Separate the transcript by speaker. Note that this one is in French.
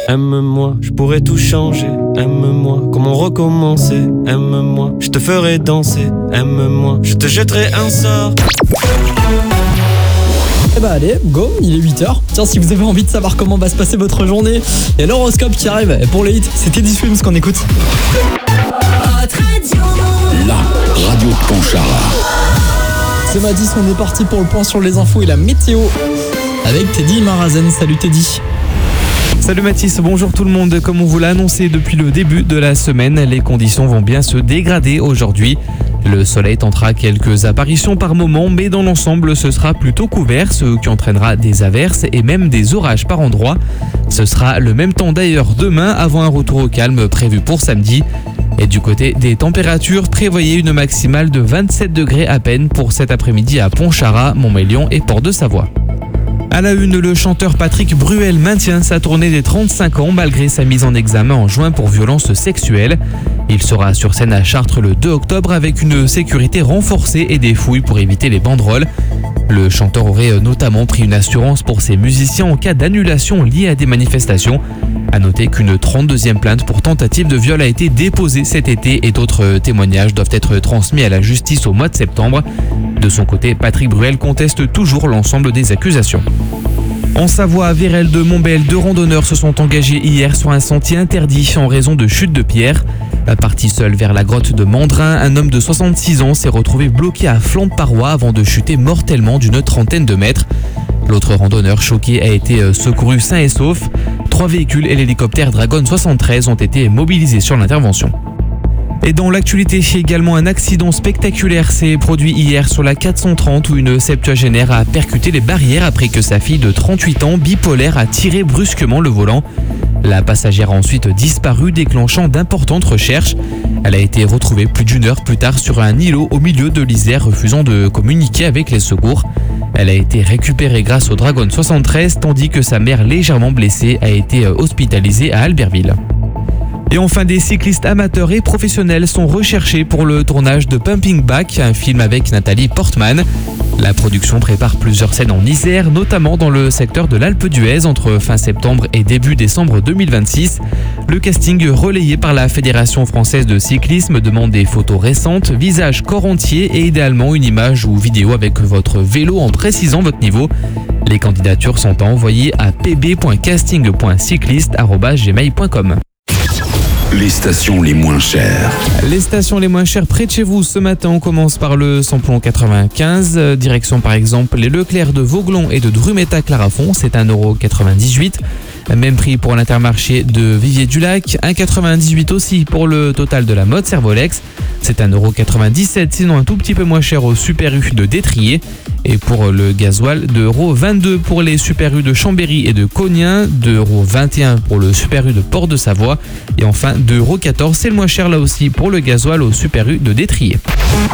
Speaker 1: Aime-moi, je pourrais tout changer. Aime-moi, comment recommencer. Aime-moi, je te ferai danser. Aime-moi, je te jetterai un sort.
Speaker 2: Eh bah allez, go, il est 8h. Tiens, si vous avez envie de savoir comment va se passer votre journée, il y a l'horoscope qui arrive. Et pour les hits, c'est Teddy Swims qu'on écoute.
Speaker 3: La radio de Pontcharra.
Speaker 2: C'est Mathis, on est parti pour le point sur les infos et la météo avec Teddy Marazen. Salut Teddy.
Speaker 4: Salut Mathis, bonjour tout le monde. Comme on vous l'a annoncé depuis le début de la semaine, les conditions vont bien se dégrader aujourd'hui. Le soleil tentera quelques apparitions par moment, mais dans l'ensemble, ce sera plutôt couvert, ce qui entraînera des averses et même des orages par endroits. Ce sera le même temps d'ailleurs demain, avant un retour au calme prévu pour samedi. Et du côté des températures, prévoyez une maximale de 27 degrés à peine pour cet après-midi à Pontcharra, Montmélian et Port-de-Savoie. À la une, le chanteur Patrick Bruel maintient sa tournée des 35 ans malgré sa mise en examen en juin pour violence sexuelle. Il sera sur scène à Chartres le 2 octobre avec une sécurité renforcée et des fouilles pour éviter les banderoles. Le chanteur aurait notamment pris une assurance pour ses musiciens en cas d'annulation liée à des manifestations. À noter qu'une 32e plainte pour tentative de viol a été déposée cet été et d'autres témoignages doivent être transmis à la justice au mois de septembre. De son côté, Patrick Bruel conteste toujours l'ensemble des accusations. En Savoie, à Vérel de Montbel, 2 randonneurs se sont engagés hier sur un sentier interdit en raison de chutes de pierres. Parti seul vers la grotte de Mandrin, un homme de 66 ans s'est retrouvé bloqué à flanc de paroi avant de chuter mortellement d'une trentaine de mètres. L'autre randonneur choqué a été secouru sain et sauf. 3 véhicules et l'hélicoptère Dragon 73 ont été mobilisés sur l'intervention. Et dans l'actualité, également un accident spectaculaire s'est produit hier sur la 430 où une septuagénaire a percuté les barrières après que sa fille de 38 ans, bipolaire, a tiré brusquement le volant. La passagère a ensuite disparu, déclenchant d'importantes recherches. Elle a été retrouvée plus d'1 heure plus tard sur un îlot au milieu de l'Isère, refusant de communiquer avec les secours. Elle a été récupérée grâce au Dragon 73, tandis que sa mère, légèrement blessée, a été hospitalisée à Albertville. Et enfin, des cyclistes amateurs et professionnels sont recherchés pour le tournage de Pumping Back, un film avec Nathalie Portman. La production prépare plusieurs scènes en Isère, notamment dans le secteur de l'Alpe d'Huez entre fin septembre et début décembre 2026. Le casting relayé par la Fédération française de cyclisme demande des photos récentes, visage, corps entier et idéalement une image ou vidéo avec votre vélo en précisant votre niveau. Les candidatures sont à envoyer à pb.casting.cycliste@gmail.com.
Speaker 3: Les stations les moins chères.
Speaker 4: Les stations les moins chères près de chez vous. Ce matin, on commence par le samplon 95. Direction par exemple les Leclerc de Vauglon et de Drumetta-Clarafond. C'est 1,98 €. Même prix pour l'Intermarché de Vivier-du-Lac. 1,98 € aussi pour le Total de la Motte Servolex. C'est 1,97 €, sinon un tout petit peu moins cher au Super U de Détrier. Et pour le gasoil, 2,22 € pour les Super U de Chambéry et de Cognin, 2,21 € pour le Super U de Port-de-Savoie. Et enfin, 2,14 €, c'est le moins cher là aussi pour le gasoil au Super U de Détrier.